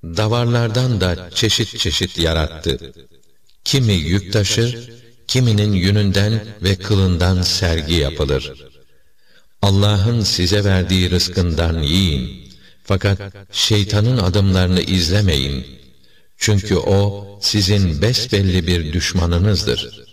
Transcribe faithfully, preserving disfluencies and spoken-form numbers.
Davarlardan da çeşit çeşit yarattı. Kimi yük taşır, kiminin yününden ve kılından sergi yapılır. Allah'ın size verdiği rızkından yiyin. Fakat şeytanın adımlarını izlemeyin. Çünkü o sizin besbelli bir düşmanınızdır.